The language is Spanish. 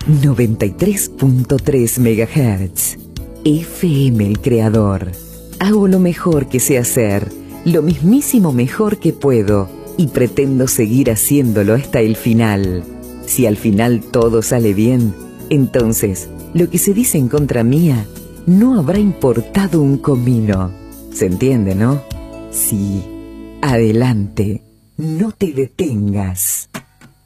93.3 MHz. FM El Creador. Hago lo mejor que sé hacer, lo mismísimo mejor que puedo, y pretendo seguir haciéndolo hasta el final. Si al final todo sale bien, entonces lo que se dice en contra mía no habrá importado un comino. ¿Se entiende, no? Sí. Adelante. No te detengas.